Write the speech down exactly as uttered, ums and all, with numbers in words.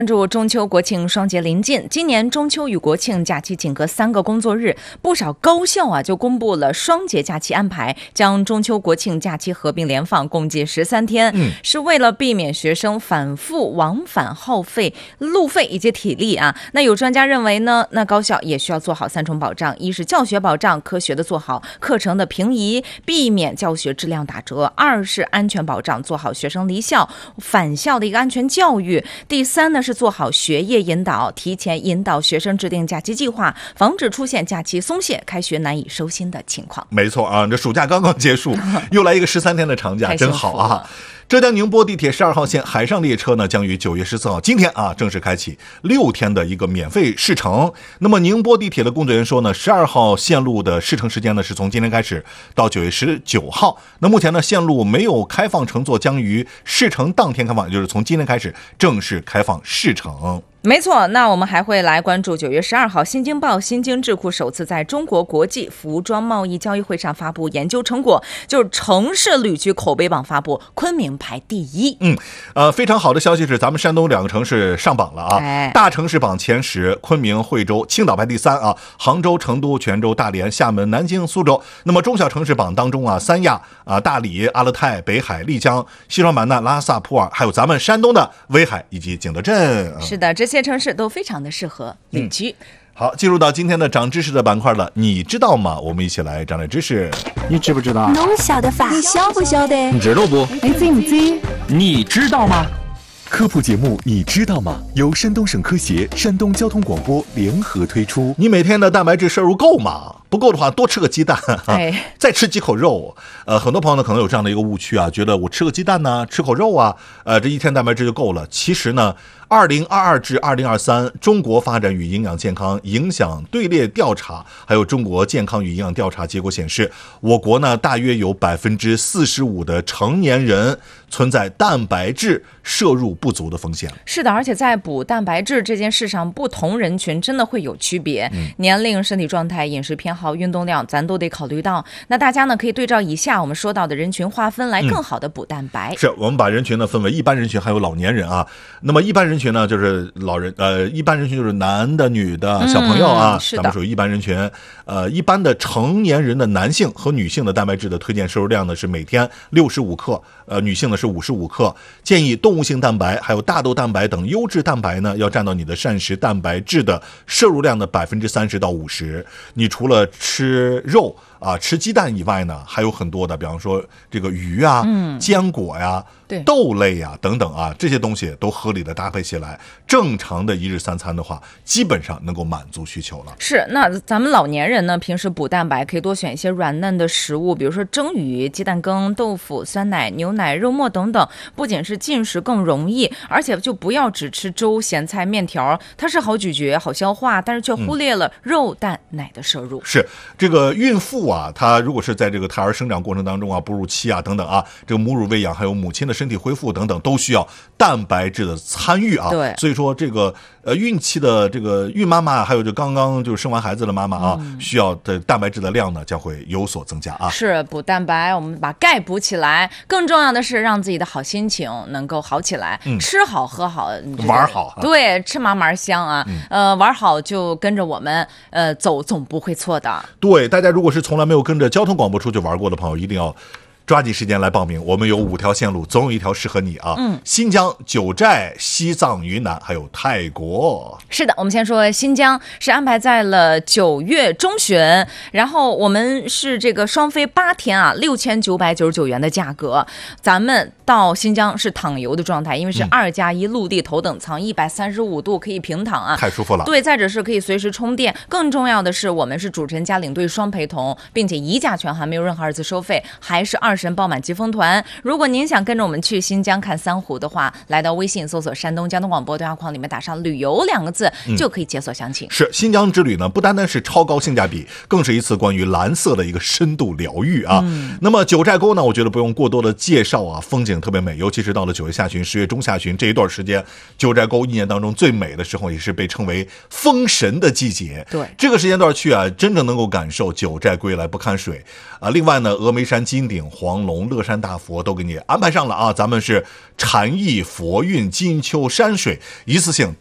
祝中秋国庆双节临近，今年中秋与国庆假期仅隔三个工作日，不少高校啊就公布了双节假期安排，将中秋国庆假期合并联放，共计十三天、嗯，是为了避免学生反复往返耗费路费以及体力啊。那有专家认为呢，那高校也需要做好三重保障：一是教学保障，科学的做好课程的平移，避免教学质量打折；二是安全保障，做好学生离校返校的一个安全教育；第三呢是做好学业引导，提前引导学生制定假期计划，防止出现假期松懈、开学难以收心的情况。 没错啊，这暑假刚刚结束，又来一个十三天的长假，真好啊！浙江宁波地铁十二号线海上列车呢，将于九月十四号今天啊正式开启六天的一个免费试乘。那么宁波地铁的工作人员说呢，十二号线路的试乘时间呢是从今天开始到九月十九号。那目前呢线路没有开放乘坐，将于试乘当天开放，也就是从今天开始正式开放试乘。 没错，那我们还会来关注九月十二号新京报新京智库首次在中国国际服装贸易交易会上发布研究成果，就是城市旅居口碑榜发布，昆明排第一。 嗯，呃，非常好的消息是咱们山东两个城市上榜了啊，哎、大城市榜前十，昆明、惠州、青岛排第三啊，杭州、成都、泉州、大连、厦门、南京、苏州。那么中小城市榜当中啊，三亚啊、大理、阿勒泰、北海、丽江、西双版纳、拉萨普洱，还有咱们山东的威海以及景德镇。 是的，这这些城市都非常的适合旅居、嗯、 好，进入到今天的长知识的板块了，你知道吗？我们一起来长点知识。 你知不知道？ 侬晓得法？你晓不晓得？ 你知道不？ 你知不知？ 你知道吗？ 科普节目你知道吗？由山东省科协、山东交通广播联合推出。 你每天的蛋白质摄入够吗？不够的话，多吃个鸡蛋， 哎、 再吃几口肉。呃，很多朋友呢可能有这样的一个误区啊，觉得我吃个鸡蛋呢，吃口肉啊，呃，这一天蛋白质就够了。其实呢，二零二二至二零二三中国发展与营养健康影响队列调查，还有中国健康与营养调查结果显示，我国呢大约有百分之四十五的成年人存在蛋白质摄入不足的风险。 是的，而且在补蛋白质这件事上，不同人群真的会有区别，嗯、年龄、身体状态、饮食偏好、运动量，咱都得考虑到。那大家呢可以对照以下我们说到的人群划分，来更好的补蛋白。 嗯、是我们把人群呢分为一般人群还有老年人啊。那么一般人群呢就是老人，呃，一般人群就是男的、女的、小朋友啊， 嗯、 咱们属于一般人群。呃，一般的成年人的男性和女性的蛋白质的推荐摄入量呢是每天六十五克，呃，女性呢是五十五克。建议动物性蛋白还有大豆蛋白等优质蛋白呢，要占到你的膳食蛋白质的摄入量的百分之三十到五十。你除了吃肉啊、吃鸡蛋以外呢，还有很多的，比方说这个鱼啊、嗯、坚果呀、豆类呀等等啊，这些东西都合理的搭配起来，正常的一日三餐的话，基本上能够满足需求了。 是，那咱们老年人呢，平时补蛋白可以多选一些软嫩的食物，比如说蒸鱼、鸡蛋羹、豆腐、酸奶、牛奶、肉末等等，不仅是进食更容易，而且就不要只吃粥、咸菜、面条，它是好咀嚼、好消化，但是却忽略了肉、蛋、奶的摄入。 嗯、是这个孕妇啊，她如果是在这个胎儿生长过程当中啊，哺乳期啊等等啊，这个母乳喂养还有母亲的身体恢复等等，都需要蛋白质的参与啊。 对， 所以说这个呃孕期的这个孕妈妈，还有就刚刚就生完孩子的妈妈啊，嗯、需要的蛋白质的量呢将会有所增加啊。 是补蛋白，我们把钙补起来，更重要的是让自己的好心情能够好起来，嗯、吃好喝好， 玩好， 对，吃嘛嘛香啊。嗯、呃，玩好就跟着我们呃走，总不会错的。 对，大家如果是从来没有跟着交通广播出去玩过的朋友，一定要抓紧时间来报名，我们有五条线路，总有一条适合你啊！嗯，新疆、九寨、西藏、云南，还有泰国。 是的，我们先说新疆是安排在了九月中旬，然后我们是这个双飞八天啊，六千九百九十九元的价格。咱们到新疆是躺游的状态，因为是二加一陆地头等舱，一百三十五度可以平躺啊， 太舒服了。 对，再者是可以随时充电。更重要的是，我们是主持人加领队双陪同，并且一价全含，没有任何二次收费，还是二神爆满疾风团。如果您想跟着我们去新疆看三湖的话，来到微信搜索山东交通广播对话框里面打上旅游两个字次就可以解锁详情。 是新疆之旅呢，不单单是超高性价比，更是一次关于蓝色的一个深度疗愈啊。嗯、那么九寨沟呢，我觉得不用过多的介绍啊，风景特别美，尤其是到了九月下旬、十月中下旬这一段时间，九寨沟一年当中最美的时候，也是被称为风神的季节。 对， 这个时间段去啊，真正能够感受九寨归来不看水啊。另外呢，峨眉山金顶、黄龙、乐山大佛都给你安排上了啊，咱们是禅意、佛韵、金秋、山水一次性